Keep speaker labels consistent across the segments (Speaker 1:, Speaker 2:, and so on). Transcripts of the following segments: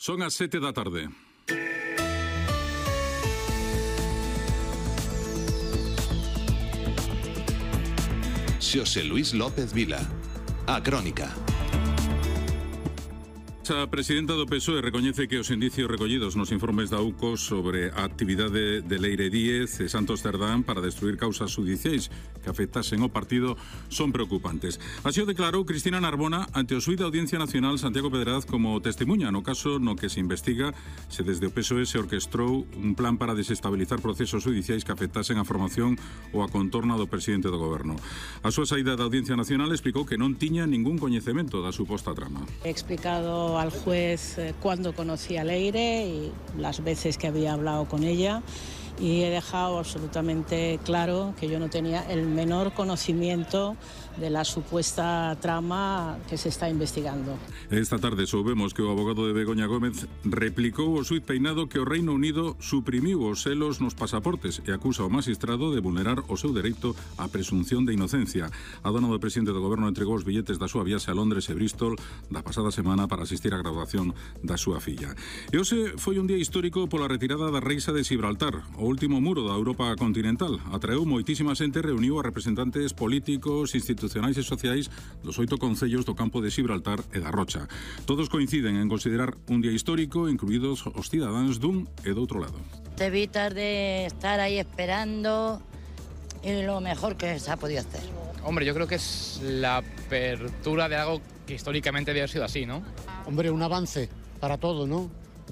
Speaker 1: Son as 7 da tarde.
Speaker 2: Xosé Luis López Vila, a Crónica.
Speaker 1: A presidenta do PSOE recoñece que os indicios recollidos nos informes da UCO sobre a actividade de Leire Díez e Santos Cerdán para destruir causas judiciais que afectasen o partido son preocupantes. Así o declarou Cristina Narbona ante o xuíz da Audiencia Nacional Santiago Pedraz como testemunha no caso no que se investiga se desde o PSOE se orquestrou un plan para desestabilizar procesos judiciais que afectasen a formación ou a contorna do presidente do goberno. A súa saída da Audiencia Nacional explicou que non tiña ningún coñecemento da suposta trama.
Speaker 3: He explicado al juez cuándo conocí a Leire y las veces que había hablado con ella y he dejado absolutamente claro que yo no tenía el menor conocimiento de la supuesta trama que se está investigando.
Speaker 1: Esta tarde soubemos que o abogado de Begoña Gómez replicou ao xuíz Peinado que o Reino Unido suprimiu os selos nos pasaportes e acusa ao magistrado de vulnerar o seu dereito á presunción de inocencia. A dona do presidente do goberno entregou os billetes da súa viaxe a Londres e Bristol da pasada semana para asistir á graduación da súa filla. E hoxe foi un día histórico pola retirada da Reixa de Gibraltar. O último muro da Europa continental atraeu moitísima xente e reuniu a representantes políticos, institucionais e sociais dos 8 concellos do campo de Gibraltar e da Rocha. Todos coinciden en considerar un día histórico, incluídos os cidadáns dun e do outro lado.
Speaker 4: Te evitas de estar ahí esperando y lo mejor que se ha podido hacer.
Speaker 5: Hombre, yo creo que es la apertura de algo que históricamente debe haber sido así, ¿no?
Speaker 6: Hombre, un avance para todo, ¿no?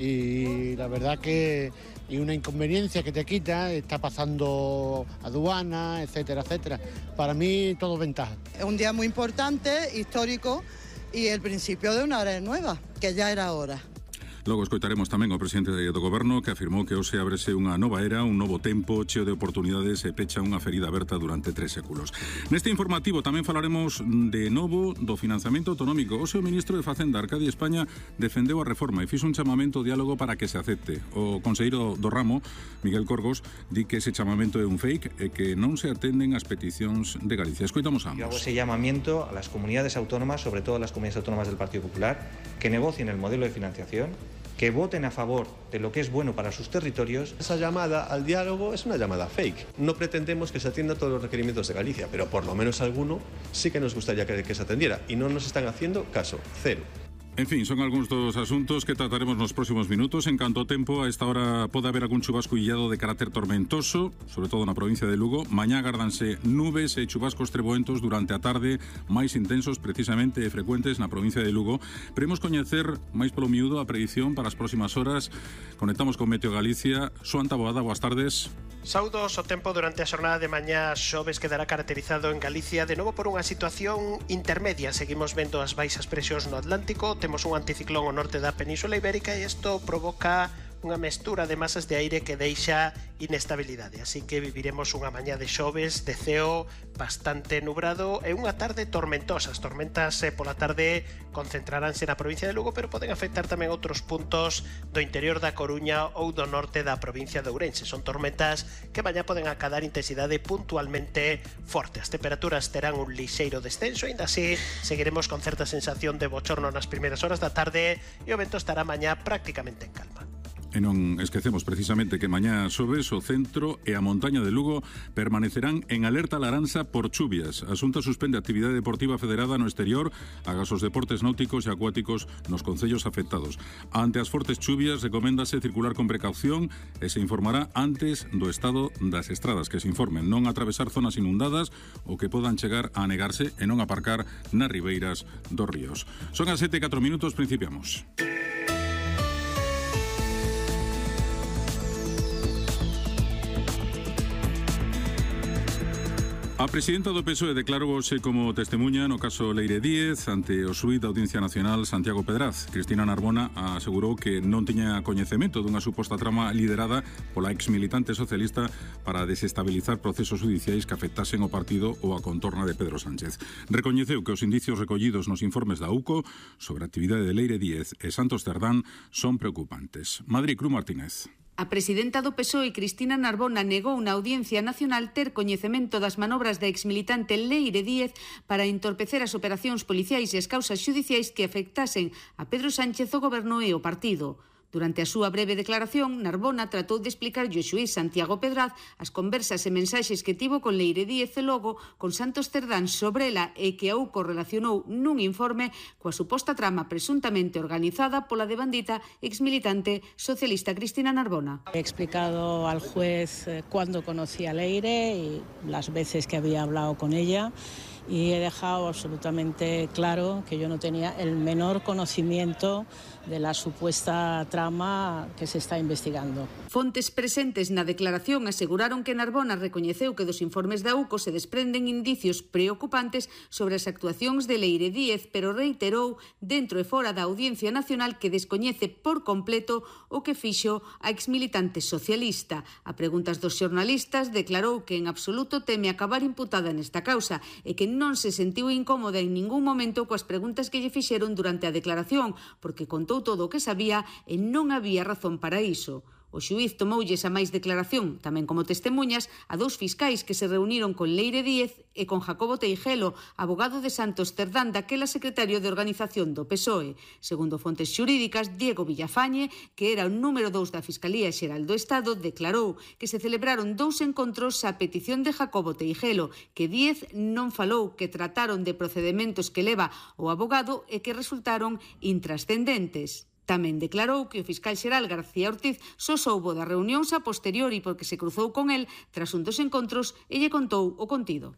Speaker 6: Y la verdad que y una inconveniencia que te quita, está pasando aduana, etcétera, etcétera. Para mí todo ventaja.
Speaker 7: Es un día muy importante, histórico y el principio de una era nueva, que ya era hora.
Speaker 1: Logo escoitaremos tamén ao presidente do goberno que afirmou que hoxe ábrese unha nova era, un novo tempo cheo de oportunidades e pecha unha ferida aberta durante 3 séculos. Neste informativo tamén falaremos de novo do financiamento autonómico. Hoxe o ministro de Facenda, Arcadio España, defendeu a reforma e fixo un chamamento ao diálogo para que se acepte. O conselleiro do ramo, Miguel Corgos, di que ese chamamento é un fake e que non se atenden as peticións de Galicia. Escoitamos a ambos.
Speaker 8: Yo hago ese llamamiento a las comunidades autónomas, sobre todo a las comunidades autónomas del Partido Popular, que negocien el modelo de financiación, que voten a favor de lo que es bueno para sus territorios.
Speaker 9: Esa llamada al diálogo es una llamada fake. No pretendemos que se atienda a todos los requerimientos de Galicia, pero por lo menos alguno sí que nos gustaría que se atendiera y no nos están haciendo caso, cero.
Speaker 1: En fin, son algúns dos asuntos que trataremos nos próximos minutos. En canto ao tempo, a esta hora pode haber algún chubasco illado de carácter tormentoso, sobre todo na provincia de Lugo. Mañá agárdanse nubes e chubascos treboentos durante a tarde, máis intensos precisamente e frecuentes na provincia de Lugo. Queremos coñecer máis polo miúdo a predición para as próximas horas. Conectamos con Meteo Galicia. Xoan Taboada, boas tardes.
Speaker 10: Saudos, o tempo durante a xornada de mañá xoves quedará caracterizado en Galicia de novo por unha situación intermedia. Seguimos vendo as baixas presións no Atlántico, temos un anticiclón ao norte da Península Ibérica e isto provoca unha mestura de masas de aire que deixa inestabilidade. Así que viviremos unha mañá de xoves, de ceo bastante nubrado e unha tarde tormentosa. As tormentas pola tarde concentraránse na provincia de Lugo, pero poden afectar tamén outros puntos do interior da Coruña ou do norte da provincia de Ourense. Son tormentas que mañá poden acadar intensidade puntualmente forte. As temperaturas terán un lixeiro descenso, ainda así seguiremos con certa sensación de bochorno nas primeiras horas da tarde e o vento estará mañá prácticamente en calma.
Speaker 1: E non esquecemos precisamente que mañá xoves o centro e a montaña de Lugo permanecerán en alerta laranxa por chuvias. A Xunta suspende a actividade deportiva federada no exterior agás os deportes náuticos e acuáticos nos concellos afectados. Ante as fortes chuvias recoméndase circular con precaución e se informará antes do estado das estradas, que se informen, non atravesar zonas inundadas ou que podan chegar a anegarse e non aparcar nas ribeiras dos ríos. Son as 7:04, principiamos. A presidenta do PSOE declarou hoxe como testemunha no caso Leire Díez ante o xuíz da Audiencia Nacional Santiago Pedraz. Cristina Narbona asegurou que non tiña coñecemento dunha suposta trama liderada pola exmilitante socialista para desestabilizar procesos judiciais que afectasen o partido ou a contorna de Pedro Sánchez. Recoñeceu que os indicios recollidos nos informes da UCO sobre a actividade de Leire Díez e Santos Cerdán son preocupantes. Madrid, Cruz Martínez.
Speaker 11: A presidenta do PSOE, Cristina Narbona, negou na Audiencia Nacional ter coñecemento das manobras da exmilitante Leire Díez para entorpecer as operacións policiais e as causas xudiciais que afectasen a Pedro Sánchez, o Goberno e o partido. Durante a súa breve declaración, Narbona tratou de explicar ao xuíz Santiago Pedraz as conversas e mensaxes que tivo con Leire Díez e logo con Santos Cerdán sobre ela e que a UCO relacionou nun informe coa suposta trama presuntamente organizada pola devandita exmilitante socialista Cristina Narbona.
Speaker 3: He explicado al juez cuándo conocí a Leire y las veces que había hablado con ella. Y he dejado absolutamente claro que yo no tenía el menor conocimiento de la supuesta trama que se está investigando.
Speaker 11: Fontes presentes na declaración aseguraron que Narbona recoñeceu que dos informes da UCO se desprenden indicios preocupantes sobre as actuacións de Leire Díez, pero reiterou dentro e fora da Audiencia Nacional que descoñece por completo o que fixo a exmilitante socialista. A preguntas dos xornalistas declarou que en absoluto teme acabar imputada nesta causa e que non se sentiu incómoda en ningún momento coas preguntas que lle fixeron durante a declaración, porque contou todo o que sabía e non había razón para iso. O xuíz tomoulles a máis declaración, tamén como testemunhas, a dous fiscais que se reuniron con Leire Díez e con Jacobo Teijelo, abogado de Santos Cerdán, daquela secretario de organización do PSOE. Segundo fontes xurídicas, Diego Villafañe, que era o número 2 da Fiscalía Xeral do Estado, declarou que se celebraron 2 encontros a petición de Jacobo Teijelo, que Díez non falou, que trataron de procedementos que leva o abogado e que resultaron intrascendentes. Tamén declarou que o fiscal xeral García Ortiz só soubo das reunións a posteriori porque se cruzou con el tras un dos encontros e lle contou o contido.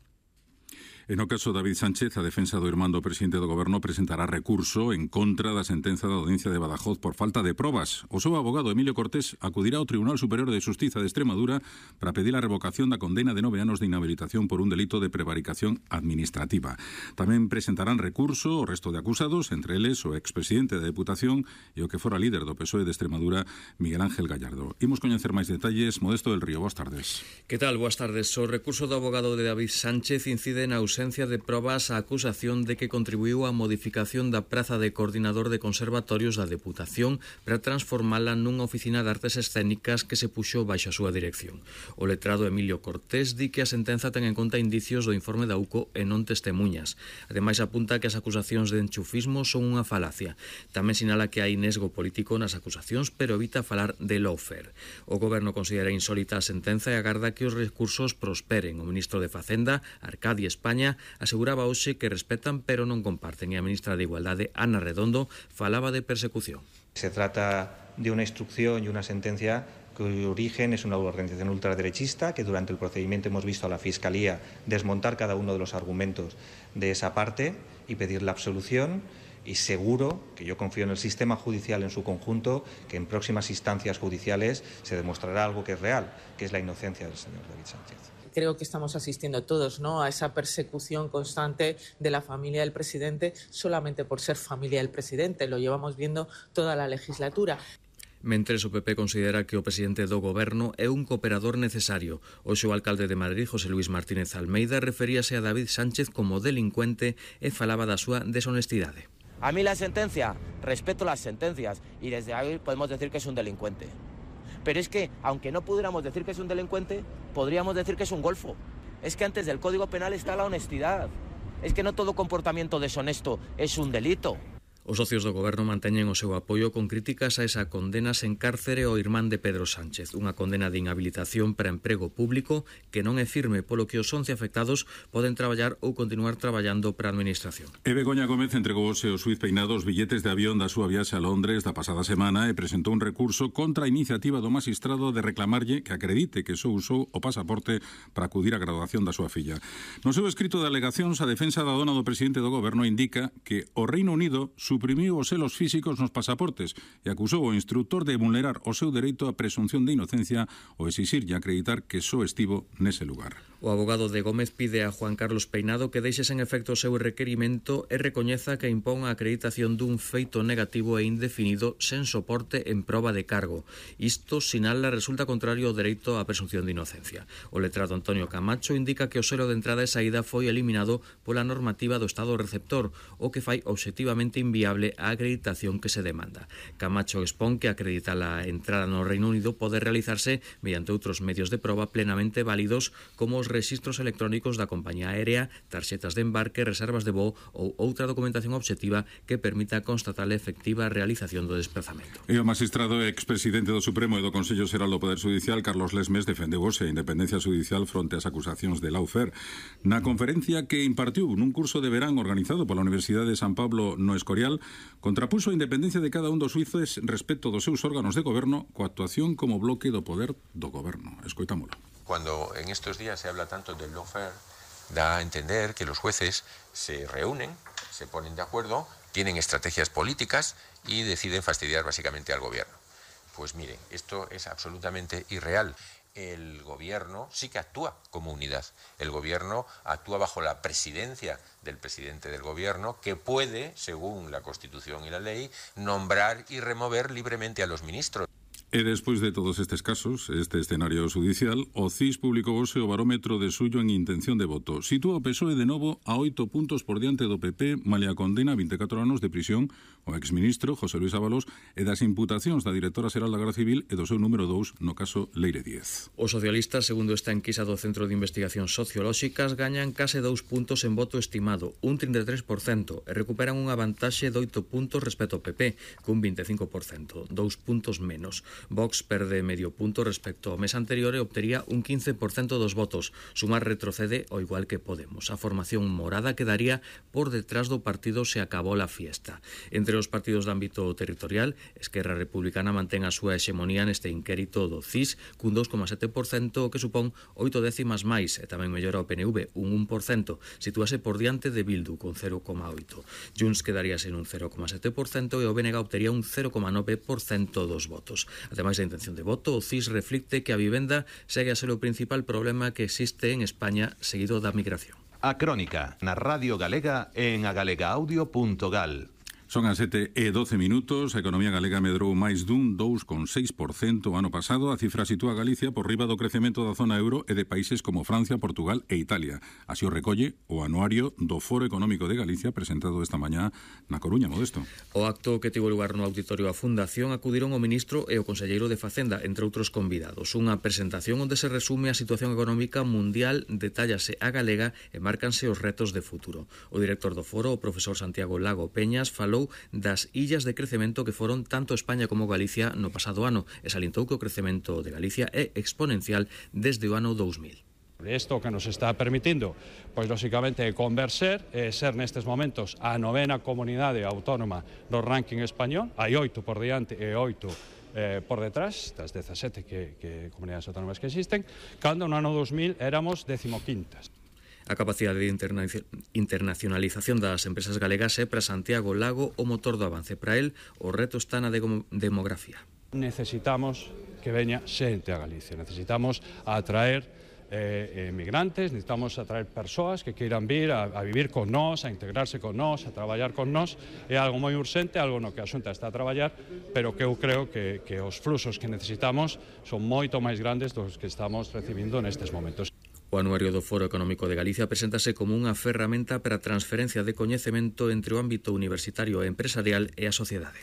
Speaker 1: En o caso David Sánchez, a defensa do irmán do presidente do Goberno presentará recurso en contra da sentenza da Audiencia de Badajoz por falta de probas. O seu abogado Emilio Cortés acudirá ao Tribunal Superior de Xustiza de Extremadura para pedir a revocación da condena de 9 anos de inhabilitación por un delito de prevaricación administrativa. Tamén presentarán recurso o resto de acusados, entre eles o expresidente da Deputación e o que fora líder do PSOE de Extremadura, Miguel Ángel Gallardo. Imos coñecer máis detalles. Modesto del Río, boas tardes.
Speaker 12: Que tal? Boas tardes. O recurso do abogado de David Sánchez incide na ausencia de probas a acusación de que contribuiu á modificación da praza de coordinador de conservatorios da Deputación para transformala nunha oficina de artes escénicas que se puxo baixo a súa dirección. O letrado Emilio Cortés di que a sentenza ten en conta indicios do informe da UCO e non testemuñas. Ademais apunta que as acusacións de enchufismo son unha falacia. Tamén sinala que hai nesgo político nas acusacións, pero evita falar de lawfare. O Goberno considera insólita a sentenza e agarda que os recursos prosperen. O ministro de Facenda, Arcadi España, aseguraba hoxe que respetan pero non comparten, e a ministra de Igualdade, Ana Redondo, falaba de persecución.
Speaker 8: Se trata de una instrucción y una sentencia cuyo origen es una organización ultraderechista que durante el procedimiento hemos visto a la Fiscalía desmontar cada uno de los argumentos de esa parte y pedir la absolución. Y seguro, que yo confío en el sistema judicial en su conjunto, que en próximas instancias judiciales se demostrará algo que es real, que es la inocencia del señor David Sánchez.
Speaker 13: Creo que estamos asistiendo todos, ¿no?, a esa persecución constante de la familia del presidente solamente por ser familia del presidente. Lo llevamos viendo toda la legislatura.
Speaker 12: Mentres o PP considera que o presidente do Goberno é un cooperador necesario. Hoxe o alcalde de Madrid, José Luis Martínez Almeida, referíase a David Sánchez como delincuente e falaba da súa deshonestidade.
Speaker 14: A mí la sentencia, respeto las sentencias y desde ahí podemos decir que es un delincuente. Pero es que, aunque no pudiéramos decir que es un delincuente, podríamos decir que es un golfo. Es que antes del Código Penal está la honestidad. Es que no todo comportamiento deshonesto es un delito.
Speaker 12: Os socios do Goberno manteñen o seu apoio con críticas a esa condena sen cárcere ao irmán de Pedro Sánchez, unha condena de inhabilitación para emprego público que non é firme, polo que os 11 afectados poden traballar ou continuar traballando para a Administración.
Speaker 1: E Begoña Gómez entregouse ao xuíz Peinado os billetes de avión da súa viaxe a Londres da pasada semana e presentou un recurso contra a iniciativa do magistrado de reclamarlle que acredite que só usou o pasaporte para acudir á graduación da súa filla. No seu escrito de alegacións, a defensa da dona do presidente do Goberno indica que o Reino Unido suprimiu os selos físicos nos pasaportes e acusou o instructor de vulnerar o seu dereito á presunción de inocencia ou exixirlle acreditar que só estivo nese lugar.
Speaker 12: O abogado de Gómez pide a Juan Carlos Peinado que deixe sen efecto o seu requerimento e recoñeza que impón a acreditación dun feito negativo e indefinido sen soporte en proba de cargo. Isto sinala resulta contrario ao dereito á presunción de inocencia. O letrado Antonio Camacho indica que o selo de entrada e saída foi eliminado pola normativa do Estado receptor, o que fai obxectivamente inviable a acreditación que se demanda. Camacho expón que acreditar a entrada no Reino Unido pode realizarse mediante outros medios de proba plenamente válidos como os rexistros electrónicos da compañía aérea, tarxetas de embarque, reservas de voo ou outra documentación obxectiva que permita constatar a efectiva realización do desplazamento.
Speaker 1: E o magistrado e expresidente do Supremo e do Consello Xeral do Poder Judicial, Carlos Lesmes, defendeu hoxe a independencia judicial fronte ás acusacións de Lawfare. Na conferencia que impartiu nun curso de verán organizado pola Universidade de San Pablo no Escorial, contrapuso a independencia de cada un dos xuíces respecto dos seus órganos de goberno coa actuación como bloque do poder do goberno. Escoitámolo.
Speaker 15: Cuando en estos días se habla tanto del lawfare, da a entender que los jueces se reúnen, se ponen de acuerdo, tienen estrategias políticas y deciden fastidiar básicamente al gobierno. Pues miren, esto es absolutamente irreal. El gobierno sí que actúa como unidad. El gobierno actúa bajo la presidencia del presidente del gobierno, que puede, según la Constitución y la ley, nombrar y remover libremente a los ministros.
Speaker 1: E despois de todos estes casos, este escenario judicial, o CIS publicou hoxe o barómetro de suyo en intención de voto. Sitúa o PSOE de novo a 8 puntos por diante do PP, malia condena 24 anos de prisión o exministro José Luis Ábalos e das imputacións da directora xeral da Garda Civil e do seu número 2 no caso Leire Díez.
Speaker 12: Os socialistas, segundo esta enquisa do Centro de Investigacións Sociolóxicas, gañan case 2 puntos en voto estimado, un 33%, e recuperan unha vantaxe de 8 puntos respecto ao PP, cun 25%, 2 puntos menos. Vox perde medio punto respecto ao mes anterior e obtería un 15% dos votos. Sumar retrocede ao igual que Podemos. A formación morada quedaría por detrás do partido Se acabó la fiesta. Entre os partidos de ámbito territorial, Esquerra Republicana mantén a súa hexemonía neste inquérito do CIS cun 2,7%, que supón 8 décimas máis, e tamén mellora o PNV, un 1%. Sitúase por diante de Bildu, con 0,8%. Junts quedaríase nun 0,7% e o BNG obtería un 0,9% dos votos. Ademais da intención de voto, o CIS reflicte que a vivenda segue a ser o principal problema que existe en España, seguido da migración.
Speaker 2: A Crónica, na Radio Galega en agalegaaudio.gal.
Speaker 1: Son as 7:12 minutos. A economía galega medrou máis dun 2,6% o ano pasado. A cifra sitúa a Galicia por riba do crecemento da zona euro e de países como Francia, Portugal e Italia. Así o recolle o anuario do Foro Económico de Galicia presentado esta mañá na Coruña, Modesto.
Speaker 12: O acto que tivo lugar no auditorio da Fundación acudiron o ministro e o conselleiro de Facenda, entre outros convidados. Unha presentación onde se resume a situación económica mundial, detállase a galega e márcanse os retos de futuro. O director do foro, o profesor Santiago Lago Peñas, falou das illas de crecemento que foron tanto España como Galicia no pasado ano e salientou que o crecemento de Galicia é exponencial desde o ano 2000.
Speaker 16: Isto que nos está permitindo, pois lóxicamente converser, ser nestes momentos a 9ª comunidade autónoma no ranking español, hai 8 por diante e 8 por detrás das 17 que comunidades autónomas que existen, cando no ano 2000 éramos 15ª.
Speaker 12: A capacidade de internacionalización das empresas galegas é para Santiago Lago o motor do avance. Para el, o reto está na demografía.
Speaker 16: Necesitamos que veña xente a Galicia, necesitamos atraer migrantes, necesitamos atraer persoas que queiran vir a vivir con nós, a integrarse con nós, a traballar con nós. É algo moi urxente, algo no que a Xunta está a traballar, pero que eu creo que os fluxos que necesitamos son moito máis grandes dos que estamos recibindo nestes momentos.
Speaker 12: O anuario do Foro Económico de Galicia preséntase como unha ferramenta para a transferencia de coñecemento entre o ámbito universitario e empresarial e a sociedade.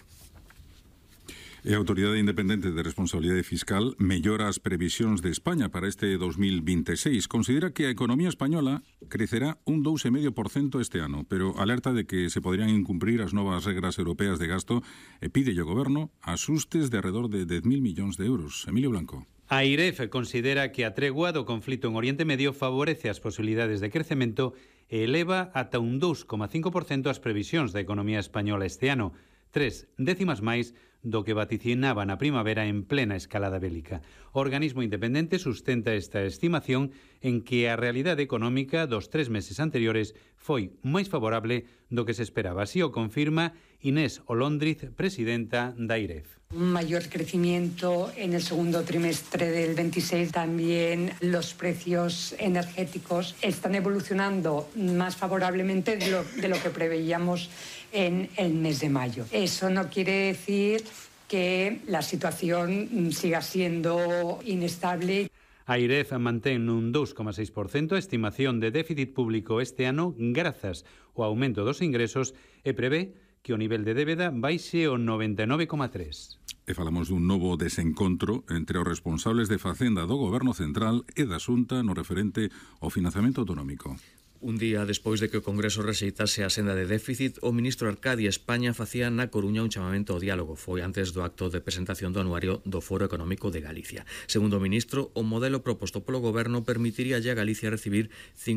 Speaker 1: E a Autoridade Independente de Responsabilidade Fiscal mellora as previsións de España para este 2026. Considera que a economía española crecerá un 2,5% este ano, pero alerta de que se podrían incumprir as novas regras europeas de gasto e pide ao Goberno asustes de alrededor de 10.000 millóns de euros. Emilio Blanco.
Speaker 17: A IREF considera que a tregua do conflito en Oriente Medio favorece as posibilidades de crecemento e eleva ata un 2,5% as previsións da economía española este ano, 3 décimas máis do que vaticinaban a primavera en plena escalada bélica. O organismo independente sustenta esta estimación en que a realidade económica dos 3 meses anteriores foi máis favorable do que se esperaba. Así o confirma Inés Olóndriz, presidenta da IREF.
Speaker 18: Un mayor crecimiento en el segundo trimestre del 26. También los precios energéticos están evolucionando más favorablemente de lo que preveíamos en el mes de mayo. Eso no quiere decir que la situación siga siendo inestable.
Speaker 17: A IREF mantén nun 2,6% a estimación de déficit público este ano grazas ao aumento dos ingresos e prevé que o nivel de débeda baixe o 99,3%.
Speaker 1: E falamos dun novo desencontro entre os responsables de Facenda do Goberno Central e da Xunta no referente ao financiamento autonómico.
Speaker 12: Un día despois de que o Congreso rexeitase a senda de déficit, o ministro Arcadia España facía na Coruña un chamamento ao diálogo. Foi antes do acto de presentación do anuario do Foro Económico de Galicia. Segundo o ministro, o modelo proposto polo Goberno permitiría a Galicia recibir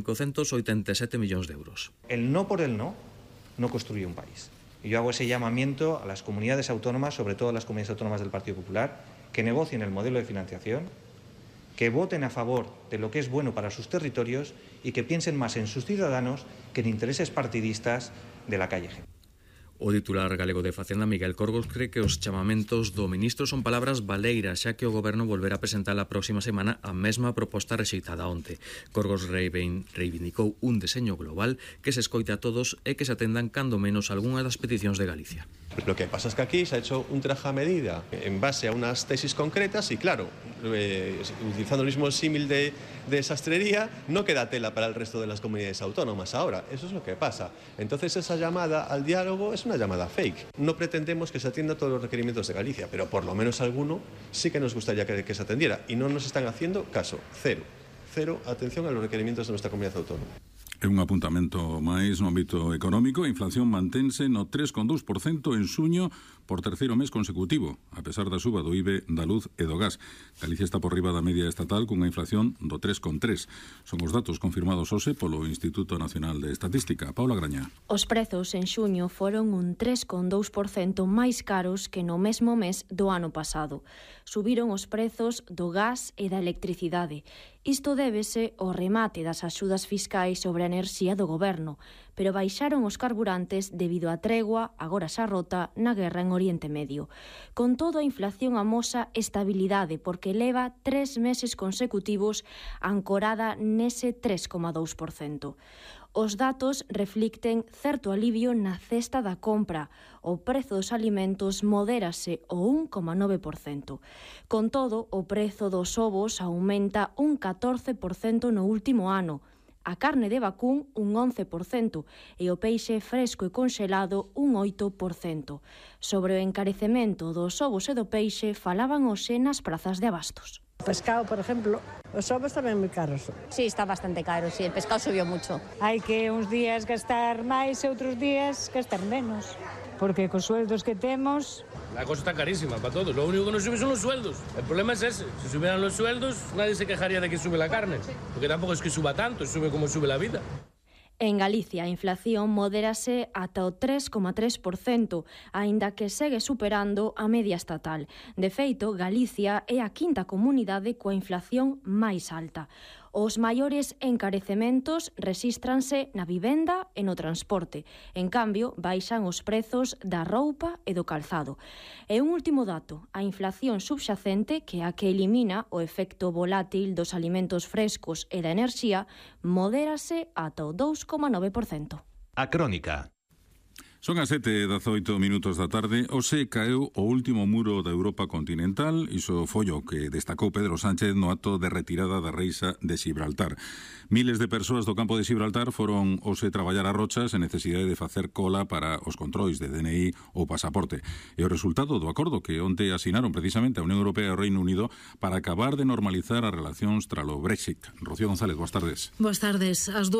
Speaker 12: 587 millóns de euros.
Speaker 8: El no por el no construye un país. Y yo hago ese llamamiento a las comunidades autónomas, sobre todo a las comunidades autónomas del Partido Popular, que negocien el modelo de financiación, que voten a favor de lo que es bueno para sus territorios y que piensen más en sus ciudadanos que en intereses partidistas de la calle.
Speaker 12: O titular galego de Facenda, Miguel Corgos, cree que os chamamentos do ministro son palabras baleiras, xa que o Goberno volverá a presentar a próxima semana a mesma proposta rexeitada onte. Corgos reivindicou un deseño global que se escoite a todos e que se atendan cando menos algunhas das peticións de Galicia.
Speaker 9: Lo que pasa es que aquí se ha hecho un traje a medida en base a unas tesis concretas y, claro, utilizando el mismo símil de sastrería, no queda tela para el resto de las comunidades autónomas ahora. Eso es lo que pasa. Entonces esa llamada al diálogo es una llamada fake. No pretendemos que se atienda a todos los requerimientos de Galicia, pero por lo menos alguno sí que nos gustaría que se atendiera. Y no nos están haciendo caso. Cero atención a los requerimientos de nuestra comunidad autónoma.
Speaker 1: É un apuntamento máis no ámbito económico. A inflación mantense no 3,2% en xuño por terceiro mes consecutivo, a pesar da suba do IBE, da luz e do gas. Galicia está por riba da media estatal cunha inflación do 3,3%. Son os datos confirmados hoxe polo Instituto Nacional de Estatística. Paula Grañá.
Speaker 19: Os prezos en xuño foron un 3,2% máis caros que no mesmo mes do ano pasado. Subiron os prezos do gas e da electricidade. Isto débese ao remate das axudas fiscais sobre a enerxía do Goberno, pero baixaron os carburantes debido á tregua, agora xa rota, na guerra en Oriente Medio. Con todo, a inflación amosa estabilidade porque leva 3 meses consecutivos ancorada nese 3,2%. Os datos reflicten certo alivio na cesta da compra. O prezo dos alimentos modérase o 1,9%. Con todo, o prezo dos ovos aumenta un 14% no último ano, a carne de vacún un 11% e o peixe fresco e conxelado un 8%. Sobre o encarecemento dos ovos e do peixe falaban hoxe nas prazas de abastos.
Speaker 20: O pescado, por ejemplo, os ovos tamén moi caros.
Speaker 21: Sí, está bastante caro, sí, el pescado subió mucho.
Speaker 20: Hai que uns días gastar máis e outros días gastar menos, porque cos sueldos que temos...
Speaker 22: La cosa está carísima para todos, lo único que no sube son los sueldos. El problema es ese, si subieran los sueldos nadie se quejaría de que sube la carne, porque tampoco es que suba tanto, sube como sube la vida.
Speaker 19: En Galicia, a inflación modérase ata o 3,3%, aínda que segue superando a media estatal. De feito, Galicia é a quinta comunidade coa inflación máis alta. Os maiores encarecementos rexístranse na vivenda e no transporte. En cambio, baixan os prezos da roupa e do calzado. E un último dato, a inflación subxacente, que é a que elimina o efecto volátil dos alimentos frescos e da enerxía, modérase ata o 2,9%.
Speaker 2: A Crónica.
Speaker 1: Son as 7:18 da tarde. Hoxe caeu o último muro da Europa continental. Iso foi o que destacou Pedro Sánchez no acto de retirada da reixa de Xibraltar. Miles de persoas do campo de Xibraltar foron hoxe traballar a rochas en necesidade de facer cola para os controis de DNI ou pasaporte. E o resultado do acordo que onte asinaron precisamente a Unión Europea e o Reino Unido para acabar de normalizar as relacións tralo Brexit. Rocío González, boas tardes.
Speaker 23: Boas tardes. As